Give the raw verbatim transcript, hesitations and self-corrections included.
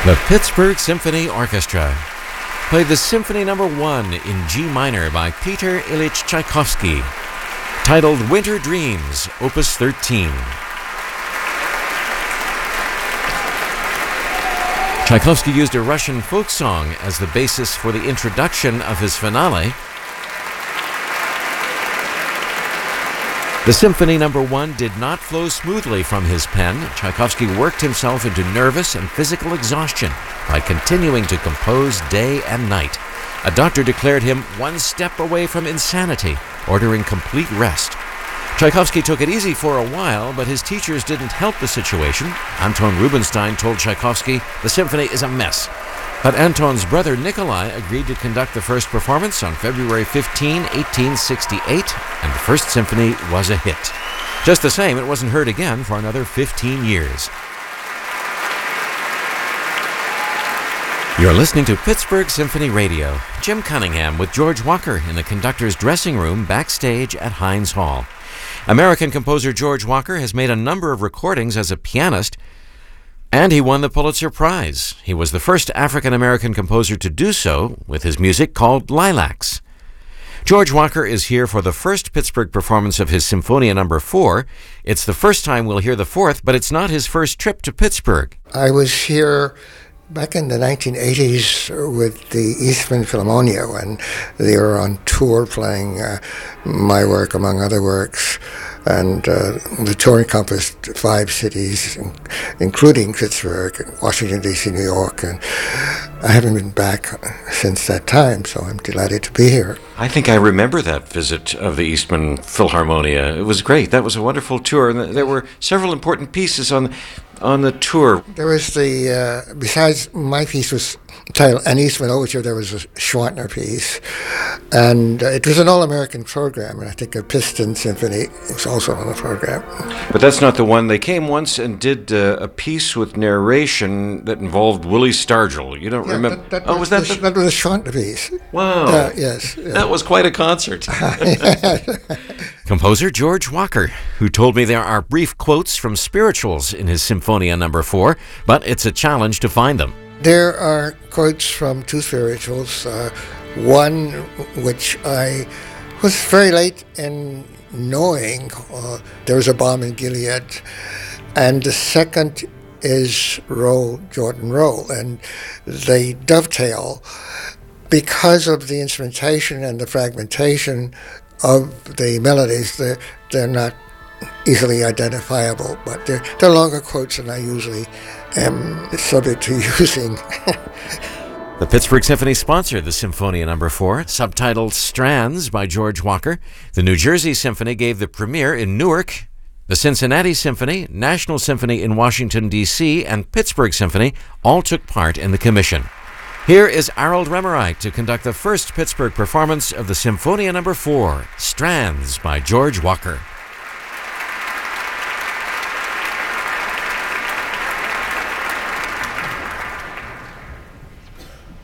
The Pittsburgh Symphony Orchestra played the Symphony Number One in G minor by Peter Ilyich Tchaikovsky, titled Winter Dreams, Opus thirteen. Tchaikovsky used a Russian folk song as the basis for the introduction of his finale. The Symphony Number One did not flow smoothly from his pen. Tchaikovsky worked himself into nervous and physical exhaustion by continuing to compose day and night. A doctor declared him one step away from insanity, ordering complete rest. Tchaikovsky took it easy for a while, but his teachers didn't help the situation. Anton Rubinstein told Tchaikovsky the symphony is a mess. But Anton's brother Nikolai agreed to conduct the first performance on February fifteenth, eighteen sixty-eight, and the first symphony was a hit. Just the same, it wasn't heard again for another fifteen years. You're listening to Pittsburgh Symphony Radio. Jim Cunningham with George Walker in the conductor's dressing room backstage at Heinz Hall. American composer George Walker has made a number of recordings as a pianist, and he won the Pulitzer Prize. He was the first African-American composer to do so with his music called Lilacs. George Walker is here for the first Pittsburgh performance of his Symphonia Number Four. It's the first time we'll hear the fourth, but it's not his first trip to Pittsburgh. I was here back in the nineteen eighties with the Eastman Philharmonia when they were on tour playing uh, my work among other works. And uh, the tour encompassed five cities, including Pittsburgh, Washington, D C, New York. And I haven't been back since that time, so I'm delighted to be here. I think I remember that visit of the Eastman Philharmonia. It was great. That was a wonderful tour. And there were several important pieces on on the tour. There was the, uh, besides my piece was titled An Eastman Overture, there was a Schwantner piece. And uh, it was an all-American program, and I think a Piston Symphony was also on the program. But that's not the one. They came once and did uh, a piece with narration that involved Willie Stargell. You don't yeah, remember? That, that oh, was, was that the, the... That was a Schwantner piece. Wow. Uh, yes. Yeah. That was quite a concert. Composer George Walker, who told me there are brief quotes from spirituals in his Symphonia Number Four, but it's a challenge to find them. There are quotes from two spirituals, uh, one which I was very late in knowing. Uh, there was a bomb in Gilead, and the second is Roll, Jordan Roll, and they dovetail because of the instrumentation and the fragmentation of the melodies. They're, they're not easily identifiable, but they're, they're longer quotes than I usually am subject to using. The Pittsburgh Symphony sponsored the Symphonia Number Four, subtitled Strands by George Walker. The New Jersey Symphony gave the premiere in Newark. The Cincinnati Symphony, National Symphony in Washington, D C, and Pittsburgh Symphony all took part in the commission. Here is Harold Remmerich to conduct the first Pittsburgh performance of the Symphonia Number Four, Strands by George Walker.